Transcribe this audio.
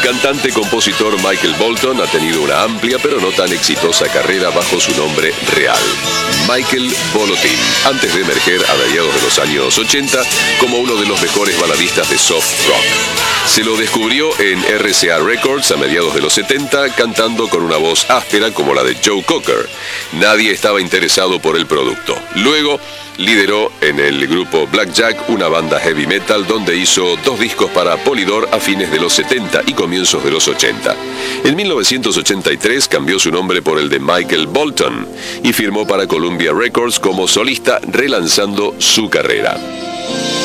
cantante-compositor Michael Bolton ha tenido una amplia pero no tan exitosa carrera bajo su nombre real, Michael Bolotin, antes de emerger a mediados de los años 80 como uno de los mejores baladistas de soft rock. Se lo descubrió en RCA Records a mediados de los 70 cantando con una voz áspera como la de Joe Cocker. Nadie estaba interesado por el producto. Luego lideró en el grupo Blackjack, una banda heavy metal donde hizo 2 discos para Polydor a fines de los 70 y comienzos de los 80. En 1983 cambió su nombre por el de Michael Bolton y firmó para Columbia Records como solista, relanzando su carrera.